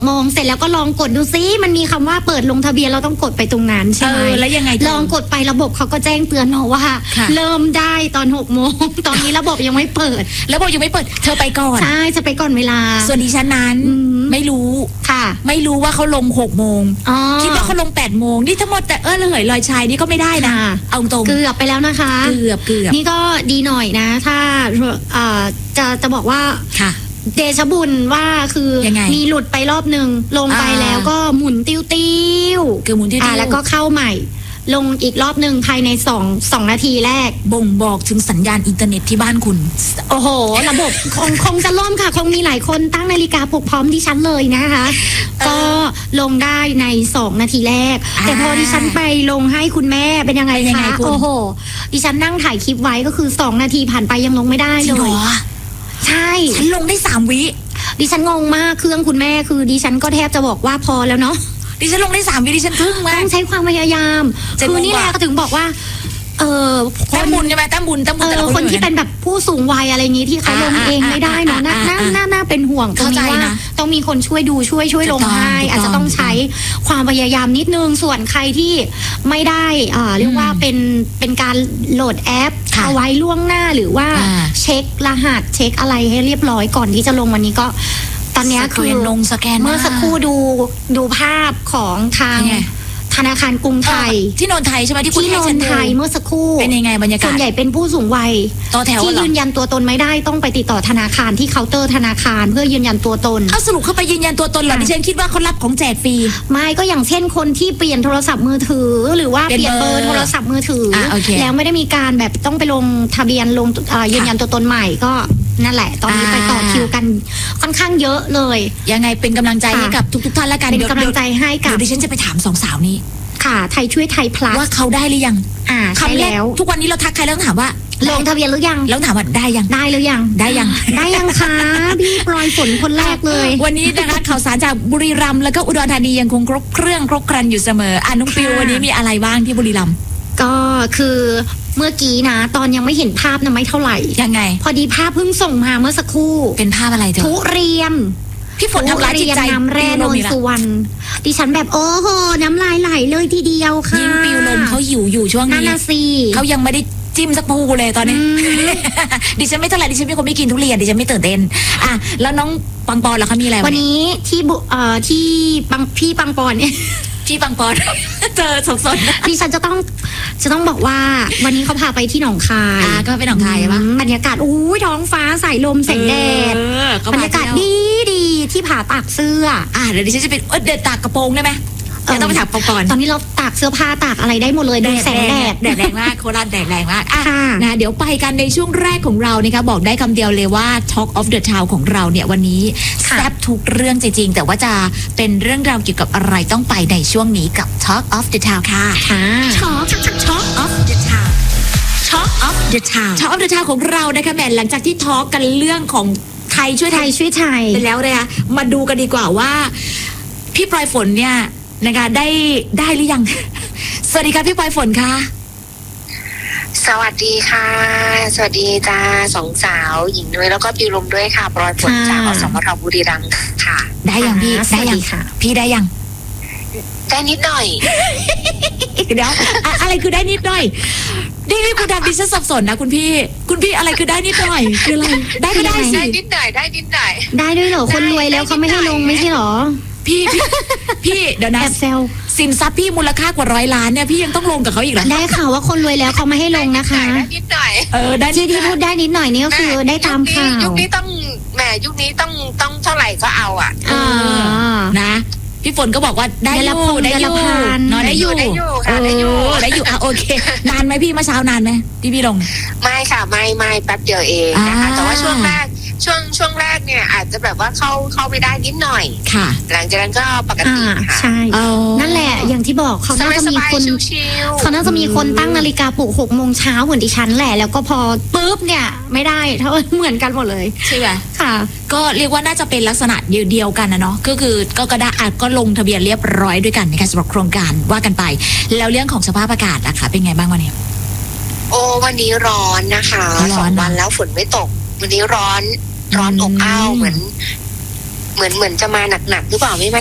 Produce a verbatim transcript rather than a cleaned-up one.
โมงเสร็จแล้วก็ลองกดดูซิมันมีคำว่าเปิดลงทะเบียนเราต้องกดไปตรงนั้นใช่ไหมแล้วยังไงลองกดไประบบเขาก็แจ้งเตือนเราว่าเริ่มได้ตอนหกโมงตอนนี้ระบบยังไม่เปิดระบบยังไม่เปิดเธอไปก่อนใช่จะไปก่อนเวลาส่วนดิฉันนั้นไม่รู้ค่ะไม่รู้ว่าเขาลงหกโมงคิดว่าเขาลงแปดโมงนี่ทั้งหมดแต่เออเลยลอยชายนี่ก็ไม่ได้นะเอาตรงเกือบไปแล้วนะคะเกือบเกือบนี่ก็ดีหน่อยนะถ้าจะจะบอกว่าค่ะเดชบุญว่าคือมีหลุดไปรอบหนึ่งลงไปแล้วก็หมุนติ้วติ้วคือหมุนติ้วติ้วแล้วก็เข้าใหม่ลงอีกรอบหนึ่งภายในสองสองนาทีแรกบ่งบอกถึงสัญญาณอินเทอร์เน็ตที่บ้านคุณโอ้โหระบบคงคงจะล่มค่ะคงมีหลายคนตั้งนาฬิกาปลุกพร้อมดิฉันเลยนะคะก็ลงได้ในสองนาทีแรกแต่พอดิฉันไปลงให้คุณแม่เป็นยังไงคะโอ้โหดิฉันนั่งถ่ายคลิปไว้ก็คือสองนาทีผ่านไปยังลงไม่ได้เลยใช่ฉันลงได้สามวิดิฉันงงมากเครื่องคุณแม่คือดิฉันก็แทบจะบอกว่าพอแล้วเนาะดิฉันลงได้สามวิดิฉันพึ่งมากต้องใช้ความพยายามคือนี่แหละก็ถึงบอกว่าเออแต้มบุญใช่ไหมแต้มบุญแต้มบุญแต่ละคนที่เป็นแบบผู้สูงวัยอะไรอย่างนี้ที่เขาลงเองไม่ได้เนาะน่าน่าน่าเป็นห่วงตรงนี้ว่าต้องมีคนช่วยดูช่วยช่วยลงให้อาจจะต้องใช้ความพยายามนิดนึงส่วนใครที่ไม่ได้อ่าเรียกว่าเป็นเป็นการโหลดแอปเอาไว้ล่วงหน้าหรือว่าเช็ครหัสเช็คอะไรให้เรียบร้อยก่อนที่จะลงวันนี้ก็ตอนนี้คือลงสแกนเมื่อสักครู่ดูดูภาพของทางธนาคารกรุงไทยที่นนทไทยใช่ไหมที่คุณที่นนทไทยเมื่อสักครู่เป็นยังไงบรรยากาศส่วนใหญ่เป็นผู้สูงวัยที่ยืนยันตัวตนไม่ได้ต้องไปติดต่อธนาคารที่เคาน์เตอร์ธนาคารเพื่อยืนยันตัวตนเอาสรุปเข้าไปยืนยันตัวตนเหรอดิฉันคิดว่าเขารับของแจกฟรีไม่ก็อย่างเช่นคนที่เปลี่ยนโทรศัพท์มือถือหรือว่าเปลี่ยนเบอร์โทรศัพท์มือถือแล้วไม่ได้มีการแบบต้องไปลงทะเบียนลงยืนยันตัวตนใหม่ก็นั่นแหละตอนนี้ไปต่อคิวกันค่อนข้างเยอะเลยยังไงเป็นกำลังใจให้กับทุกๆท่านและกันเป็นกำลังใจให้กับดิฉันจะไปถามสองสาวนี้ค่ะไทยช่วยไทยพลัสว่าเขาได้หรือยังอ่าใช่แล้วทุกวันนี้เราทักใครแล้วถามว่าลงทะเบียนหรือยังแล้วถามว่าได้ยังได้หรือยังได้ยังได้ยังคะพี่ปลอยฝนคนแรกเลยวันนี้นะคะข่าวสารจากบุรีรัมย์แล้วก็อุดรธานียังคงครบเครื่องครบครันอยู่เสมออ่ะน้องปิววันนี้มีอะไรบ้างที่บุรีรัมย์ก็คือเมื่อกี้นะตอนยังไม่เห็นภาพนะไม่เท่าไหร่ยังไงพอดีภาพเพิ่งส่งมาเมื่อสักครู่เป็นภาพอะไรเธอทุเรียนพี่ฝนทำลายจิตใจน้ำแร่นนสุวรรณดิฉันแบบโอ้โหน้ำลายไหลเลยทีเดียวค่ะยิ่งปิวลมเขาหิวอยู่ช่วงนี้เขายังไม่ได้จิ้มสักภูเลยตอนนี้ดิฉันไม่เท่าไหร่ดิฉันเป็นคนไม่กินทุเรียนดิฉันไม่ตื่นเต้นอ่ะแล้วน้องปังปอนล่ะคะมีอะไรวันนี้ที่บุเอ่อที่ปังพี่ปังปอนเนี่ยพี่ปังปอนเจอสดๆดิฉันจะต้องจะต้องบอกว่าวันนี้เขาพาไปที่หนองคายอ่าก็ไปหนองคายป่ะบรรยากาศอู้ยท้องฟ้าใส่ลมแสงแดดบรรยากาศดีดีที่ผาตากเสื้ออ่าเดี๋ยวดิฉันจะเป็นเด็ดตากกระโปรงได้ไหมจะต้องไปถามก่อนตอนนี้เราตากเสื้อผ้าตากอะไรได้หมดเลยดูแสงแดดแดดแรงมากโคราชแดดแรงมากอ่ะนะเดี๋ยวไปกันในช่วงแรกของเรานะคะบอกได้คำเดียวเลยว่า Talk of the Town ของเราเนี่ยวันนี้แซ่บทุกเรื่องจริงๆแต่ว่าจะเป็นเรื่องราวเกี่ยวกับอะไรต้องไปในช่วงนี้กับ Talk of the Town ค่ะ Talk Talk of the Town Talk of the Town Talk of the Town ของเรานะคะแม่หลังจากที่ทอล์กกันเรื่องของไทยช่วยไทยช่วยไทยไปแล้วเลยค่ะมาดูกันดีกว่าว่าพี่ปลายฝนเนี่ยนะคะได้ได้หรือยังสวัสดีค่ะพี่ปลายฝนค่ะสวัสดีค่ะสวัสดีจ้าสองสาวหญิงด้วยแล้วก็ปิวลมด้วยค่ะปลายฝนจากอสมทบุรีรัมย์ค่ะได้ยังพี่ได้ยังค่ะพี่ได้ยังได้นิดหน่อยเดี๋ยวอะไรคือได้นิดหน่อยนี่พี่คุณดำดิฉันสับสนนะคุณพี่คุณพี่อะไรคือได้นิดหน่อยคืออะไรได้ก็ได้สิได้นิดหน่อยได้นิดหน่อยได้ด้วยเหรอคนรวยแล้วเขาไม่ให้ลงไม่ใช่เหรอพี่พี่เดี๋ยวนะสินทรัพย์พี่มูลค่ากว่าร้อยล้านเนี่ยพี่ยังต้องลงกับเขาอีกเหรอได้ข่าวว่าคนรวยแล้วเขาไม่ให้ลงนะคะได้นิดหน่อยเออได้ที่ที่พูดได้นิดหน่อยนี่ก็คือได้ตามข่าวยุคนี้ต้องแหมยุคนี้ต้องต้องเท่าไหร่ก็เอาอ่ะนะพี่ฝนก็บอกว่าได้อยู่ได้อยู่นอนได้อยู่ได้อยู่ค่ะได้อยู่ได้อยู่อ่ะโอเคนานไหมพี่เมื่อเช้านานไหมที่พี่ลงไม่ค่ะไม่ไม่แป๊บเดียวเองนะคะแต่ว่าช่วงแรกช่วงช่วงแรกเนี่ยอาจจะแบบว่าเข้าเข้าไม่ได้นิดหน่อยค่ะหลังจากนั้นก็ปกติค่ะใช่นั่นแหละอย่างที่บอกเขาน่าจะมีคนเขาน่าจะมีคนตั้งนาฬิกาปลุกหกโมงเช้าเหมือนดิฉันแหละแล้วก็พอปุ๊บเนี่ยไม่ได้เท่าเหมือนกันหมดเลยใช่ไหมค่ะก็เรียกว่าน่าจะเป็นลักษณะเดียวกันนะเนาะก็คือก็กระดาษก็ลงทะเบียนเรียบร้อยด้วยกันนะคะสำหรับโครงการว่ากันไปแล้วเรื่องของสภาพอากาศนะคะเป็นไงบ้างวันนี้โอ้วันนี้ร้อนนะคะสองวันแล้วฝนไม่ตกวันนี้ร้อนร้อนอบอ้าวเหมือนเหมือนเหมือนจะมาหนักๆหรือเปล่าไม่